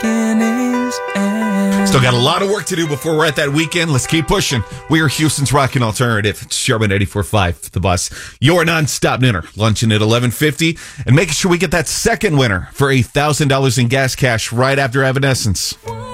beginnings end. Still got a lot of work to do before we're at that weekend. Let's keep pushing. We are Houston's Rockin' Alternative. It's Sherman 84.5, The Bus. Your nonstop dinner. Luncheon at 11:50. And making sure we get that second winner for $1,000 in gas cash right after Evanescence.